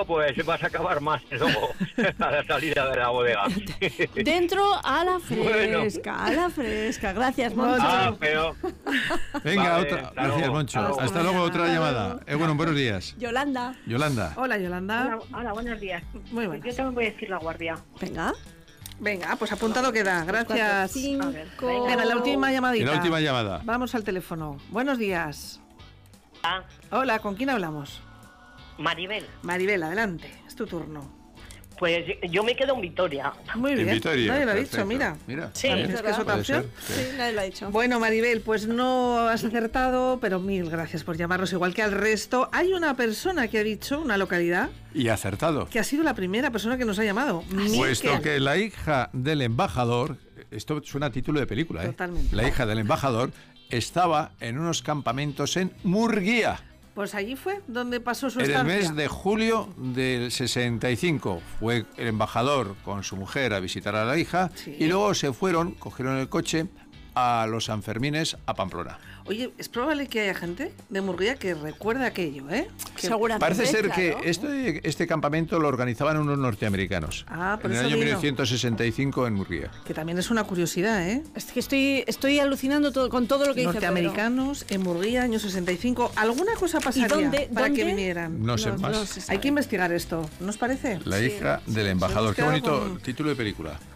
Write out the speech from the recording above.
no, pues vas a acabar más luego a la salida de la bodega. Dentro a la fresca, Bueno. a la fresca. Gracias, Moncho. Ah, pero... Venga, Vale, otra. hasta Gracias, luego. Moncho. Hasta Hasta luego, otra Hasta llamada. luego. Bueno, buenos días. Yolanda. Yolanda. Hola, Yolanda. Hola, buenos días. Muy buenas. Yo también voy a decir La Guardia. Venga. Venga, pues apuntado queda. Gracias. 4, A ver, 5. Venga, la última Y llamadita. la última llamada. Vamos al teléfono. Buenos días. Ah, Hola, ¿con quién hablamos? Maribel. Maribel, adelante. Es tu turno. Pues yo me quedo en Vitoria. Muy bien. En Vitoria. Nadie lo ha Perfecto. dicho, mira. Sí, bien. ¿Es que es otra Puede ser, opción? sí. Sí, nadie lo ha dicho. Bueno, Maribel, pues no has acertado, pero mil gracias por llamarnos igual que al resto. Hay una persona que ha dicho, una localidad, Y acertado. que ha sido la primera persona que nos ha llamado. Puesto Miquel. que la hija del embajador, esto suena a título de película, ¿eh? Totalmente. La hija del embajador estaba en unos campamentos en Murguía, Pues allí fue donde pasó su en el estancia. mes de julio del 65. Fue el embajador con su mujer a visitar a la hija Sí. y luego se fueron, cogieron el coche a los Sanfermines a Pamplona. Oye, es probable que haya gente de Murguía que recuerde aquello, ¿eh? Que- Seguramente. Parece ser que claro. este campamento lo organizaban unos norteamericanos Ah, por en el eso año digo. 1965 en Murguía. Que también es una curiosidad, ¿eh? Es que estoy alucinando con todo lo que dice Pedro. Norteamericanos en Murguía, año 65. ¿Alguna cosa pasaría dónde- para que dónde? vinieran? No sé No, más. no se sabe. Hay que investigar esto, ¿no os parece? La hija del embajador. Nos Qué queda bonito con- título de película.